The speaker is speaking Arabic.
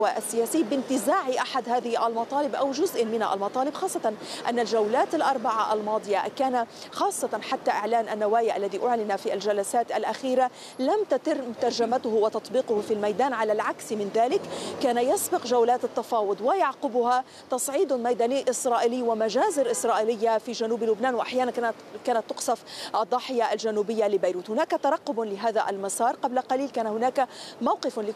والسياسي بانتزاع أحد هذه المطالب أو جزء من المطالب، خاصة أن الجولات الأربعة الماضية كان خاصة حتى إعلان النوايا الذي أعلن في الجلسات الأخيرة لم تتم ترجمته وتطبيقه في الميدان. على العكس من ذلك كان يسبق جولات التفاوض ويعقبها تصعيد ميداني إسرائيلي ومجازر إسرائيلية في جنوب لبنان، وأحيانا كانت تقصف الضاحية الجنوبية لبيروت. هناك ترقب لهذا المسار. قبل قليل كان هناك موقف